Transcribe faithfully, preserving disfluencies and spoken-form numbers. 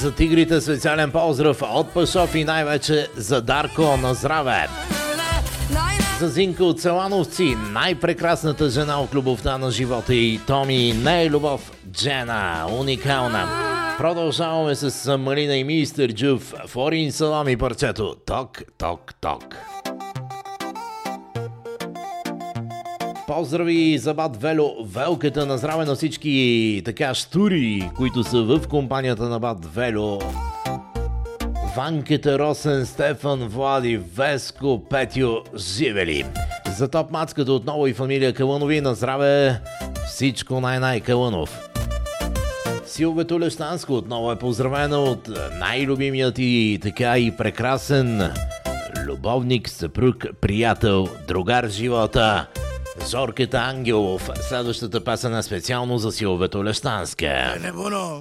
За тигрите специален поздрав от Пашов и най-вече за Дарко на здраве. За Зинка от Селановци, най-прекрасната жена от любовта на живота и Томи, не е любов, Джена, уникална. Продължаваме с Малина и Мистер Джув, Форин Салами парчето, ток, ток, ток. Поздрави за бат Вело, велката на здраве на всички така штури, които са в компанията на бат Вело. Ванката, Росен, Стефан, Влади, Веско, Петю, живели. За топ мацката отново и фамилия Калънови на здраве всичко най-най Калънов. Силвето Лещанско отново е поздравена от най-любимият и така и прекрасен любовник, съпруг, приятел, другар в живота Зорката Ангелов. Следващата песен е специално за Силвето Лещанска. Не, буно.